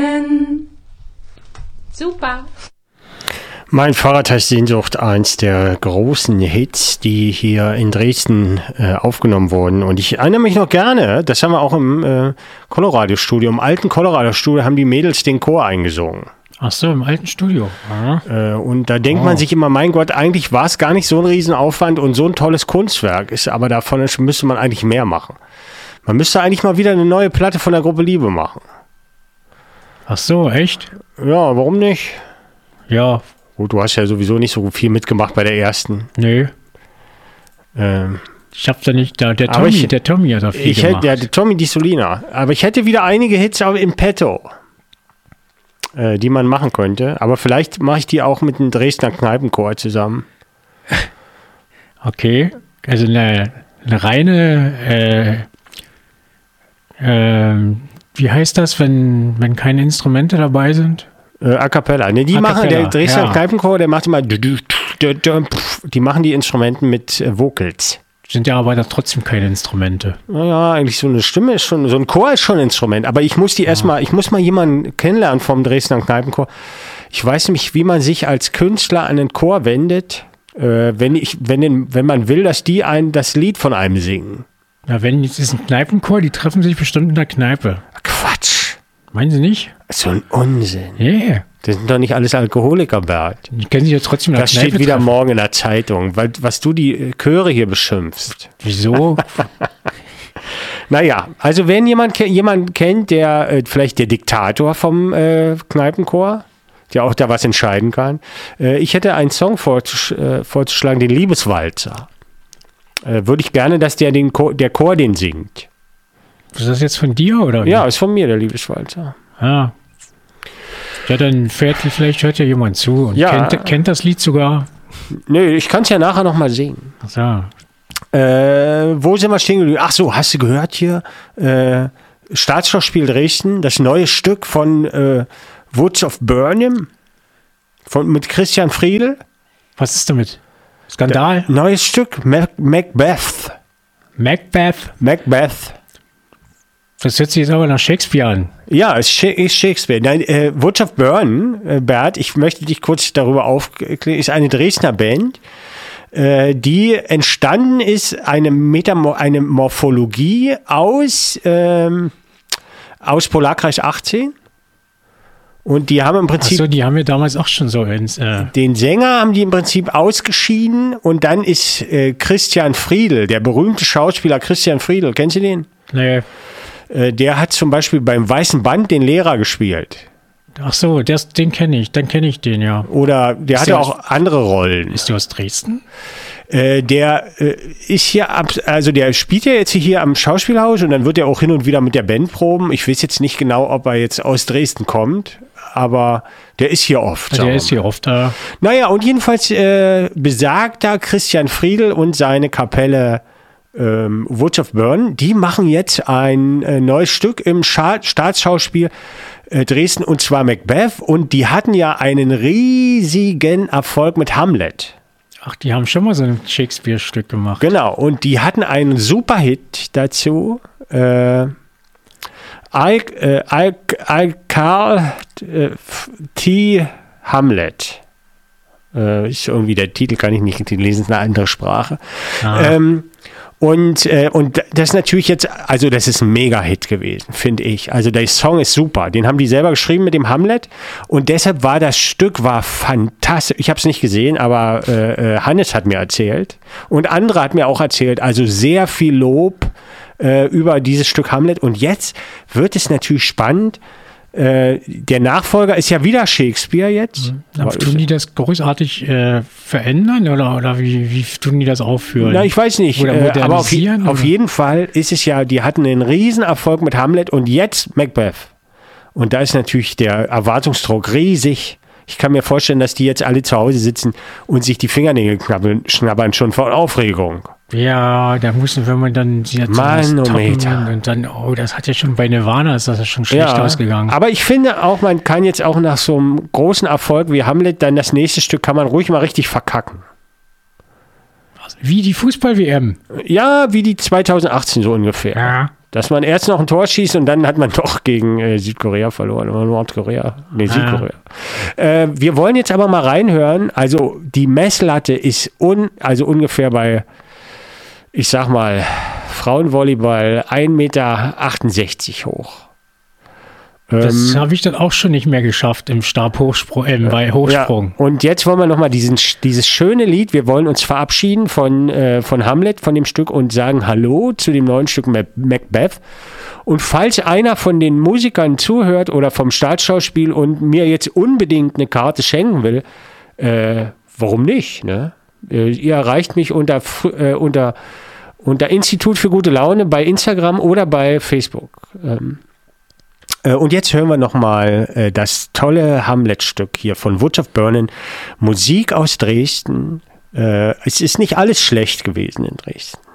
Super. Mein Fahrrad heißt Sehnsucht, eins der großen Hits, die hier in Dresden aufgenommen wurden. Und ich erinnere mich noch gerne, das haben wir auch im Colorado-Studio, im alten Colorado-Studio haben die Mädels den Chor eingesungen. Ach so, im alten Studio. Und da denkt man sich immer, mein Gott, eigentlich war es gar nicht so ein Riesenaufwand und so ein tolles Kunstwerk, aber davon müsste man eigentlich mehr machen. Man müsste eigentlich mal wieder eine neue Platte von der Gruppe Liebe machen. Ach so, echt? Ja, warum nicht? Ja. Gut, du hast ja sowieso nicht so viel mitgemacht bei der ersten. Nö. Ich hab's ja nicht, der Tommy hat da viel gemacht. Der Tommy Di Solina. Aber ich hätte wieder einige Hits auch im Petto, die man machen könnte. Aber vielleicht mache ich die auch mit einem Dresdner Kneipenchor zusammen. Okay. Also eine reine, wie heißt das, wenn keine Instrumente dabei sind? A cappella. Ne, der Dresdner Kneipenchor, der macht immer, die machen die Instrumenten mit Vocals. Sind ja aber trotzdem keine Instrumente. Naja, eigentlich so eine Stimme ist schon, so ein Chor ist schon ein Instrument, aber ich muss mal jemanden kennenlernen vom Dresdner Kneipenchor. Ich weiß nämlich, wie man sich als Künstler an den Chor wendet, wenn man will, dass die das Lied von einem singen. Ja, es ist ein Kneipenchor, die treffen sich bestimmt in der Kneipe. Quatsch. Meinen Sie nicht? So ein Unsinn. Yeah. Das sind doch nicht alles Alkoholiker, Bert. Die können sich ja trotzdem in der Kneipe Das steht wieder treffen. morgen in der Zeitung, was du die Chöre hier beschimpfst. Wieso? Naja, also wenn jemand kennt, der vielleicht der Diktator vom Kneipenchor, der auch da was entscheiden kann. Ich hätte einen Song vorzuschlagen, den Liebeswalzer. Würde ich gerne, dass der Chor den singt. Ist das jetzt von dir, oder? Ja, ist von mir, der Liebeswalzer. Ja. Ja, dann vielleicht hört ja jemand zu und kennt das Lied sogar. Nö, ich kann es ja nachher nochmal singen. So. Wo sind wir stehen geblieben? Ach so, hast du gehört hier? Staatsschauspiel Dresden, das neue Stück von Woods of Burnham mit Christian Friedl. Was ist damit? Skandal? Neues Stück, Macbeth. Macbeth. Das hört sich jetzt aber nach Shakespeare an. Ja, es ist Shakespeare. Nein, Woods of Burnham, Bert, ich möchte dich kurz darüber aufklären, ist eine Dresdner Band, die entstanden ist, eine Morphologie aus Polarkreis 18. Und die haben im Prinzip. Achso, die haben wir damals auch schon so den Sänger haben die im Prinzip ausgeschieden und dann ist Christian Friedl, der berühmte Schauspieler Christian Friedl, kennst du den? Nee. Der hat zum Beispiel beim Weißen Band den Lehrer gespielt. Ach so, den kenne ich, dann kenne ich den, ja. Oder der hatte auch andere Rollen. Ist der aus Dresden? Der ist hier, also der spielt ja jetzt hier am Schauspielhaus und dann wird er auch hin und wieder mit der Band proben. Ich weiß jetzt nicht genau, ob er jetzt aus Dresden kommt, aber der ist hier oft. Der ist hier oft da. Naja, und jedenfalls besagter Christian Friedl und seine Kapelle Woods of Burnham, die machen jetzt ein neues Stück im Staatsschauspiel Dresden und zwar Macbeth und die hatten ja einen riesigen Erfolg mit Hamlet. Ach, die haben schon mal so ein Shakespeare-Stück gemacht. Genau, und die hatten einen Superhit dazu. Carl T. Hamlet. Ist irgendwie der Titel, kann ich nicht lesen, ist eine andere Sprache. Und das ist natürlich jetzt, also das ist ein Mega-Hit gewesen, finde ich. Also der Song ist super. Den haben die selber geschrieben mit dem Hamlet und deshalb war das Stück fantastisch. Ich habe es nicht gesehen, aber Hannes hat mir erzählt und andere hat mir auch erzählt. Also sehr viel Lob über dieses Stück Hamlet und jetzt wird es natürlich spannend. Der Nachfolger ist ja wieder Shakespeare jetzt. Aber tun die das großartig verändern oder wie tun die das aufführen? Na, ich weiß nicht. Aber auf jeden Fall ist es ja, die hatten einen riesen Erfolg mit Hamlet und jetzt Macbeth. Und da ist natürlich der Erwartungsdruck riesig. Ich kann mir vorstellen, dass die jetzt alle zu Hause sitzen und sich die Fingernägel schnabbern schon vor Aufregung. Ja, da müssen, wenn man dann sie jetzt Manometer. Und dann, das hat ja schon bei Nirvana, ist das schon schlecht ausgegangen. Aber ich finde auch, man kann jetzt auch nach so einem großen Erfolg wie Hamlet, dann das nächste Stück kann man ruhig mal richtig verkacken. Wie die Fußball-WM? Ja, wie die 2018 so ungefähr. Ja. Dass man erst noch ein Tor schießt und dann hat man doch gegen Südkorea verloren oder Nordkorea. Nee, Südkorea. Wir wollen jetzt aber mal reinhören. Also die Messlatte ist ungefähr bei, ich sag mal, Frauenvolleyball 1,68 Meter hoch. Das habe ich dann auch schon nicht mehr geschafft im Stabhochsprung, bei Hochsprung. Ja. Und jetzt wollen wir nochmal dieses schöne Lied, wir wollen uns verabschieden von Hamlet, von dem Stück und sagen Hallo zu dem neuen Stück Macbeth. Und falls einer von den Musikern zuhört oder vom Staatsschauspiel und mir jetzt unbedingt eine Karte schenken will, warum nicht? Ne? Ihr erreicht mich unter Institut für gute Laune bei Instagram oder bei Facebook. Und jetzt hören wir nochmal das tolle Hamlet-Stück hier von Woods of Burnen. Musik aus Dresden. Es ist nicht alles schlecht gewesen in Dresden.